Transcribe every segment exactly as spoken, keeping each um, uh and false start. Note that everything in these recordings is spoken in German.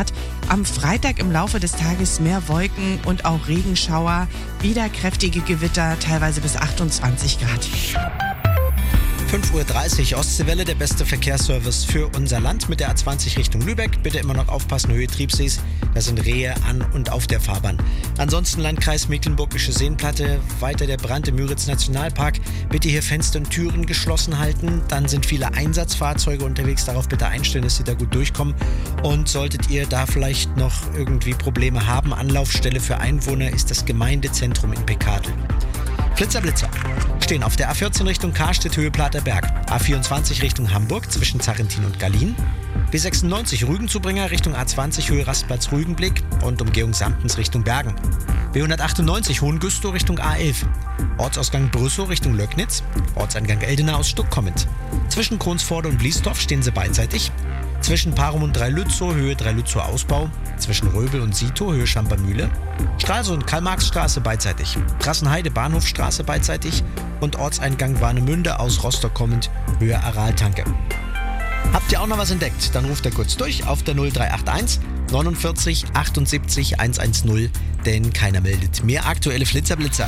Grad. Am Freitag im Laufe des Tages mehr Wolken und auch Regenschauer. Wieder kräftige Gewitter, teilweise bis achtundzwanzig Grad. fünf Uhr dreißig, Ostseewelle, der beste Verkehrsservice für unser Land mit der A zwanzig Richtung Lübeck. Bitte immer noch aufpassen, Höhe Triebsees, da sind Rehe an und auf der Fahrbahn. Ansonsten Landkreis Mecklenburgische Seenplatte, weiter der Brand im Müritz-Nationalpark. Bitte hier Fenster und Türen geschlossen halten. Dann sind viele Einsatzfahrzeuge unterwegs, darauf bitte einstellen, dass sie da gut durchkommen. Und solltet ihr da vielleicht noch irgendwie Probleme haben, Anlaufstelle für Einwohner ist das Gemeindezentrum in Pekadl. Blitzerblitzer stehen auf der A vierzehn Richtung Karstedt, Höhe Platerberg, A vierundzwanzig Richtung Hamburg zwischen Zarrentin und Gallien, B sechsundneunzig Rügenzubringer Richtung A zwanzig Höhe Rastplatz Rügenblick und Umgehung Samtens Richtung Bergen, B hundertachtundneunzig Hohengüstow Richtung A elf, Ortsausgang Brüssow Richtung Löcknitz, Ortseingang Eldena aus Stuck kommend. Zwischen Kronsforde und Bliesdorf stehen sie beidseitig. Zwischen Parum und Dreilützow, Höhe Dreilützow Ausbau. Zwischen Röbel und Sito, Höhe Schampermühle. Stralsund, Karl-Marx-Straße beidseitig. Trassenheide, Bahnhofstraße beidseitig. Und Ortseingang Warnemünde aus Rostock kommend, Höhe Araltanke. Habt ihr auch noch was entdeckt? Dann ruft ihr kurz durch auf der null drei acht eins neunundvierzig achtundsiebzig hundertzehn, denn keiner meldet. Mehr aktuelle Flitzerblitzer.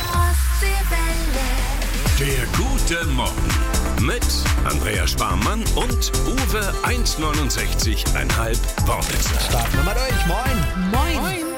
Der gute Morgen mit Andrea Sparmann und Uwe eins neunundsechzig Komma fünf Wortwitzer. Starten wir mal durch. Moin. Moin. Moin.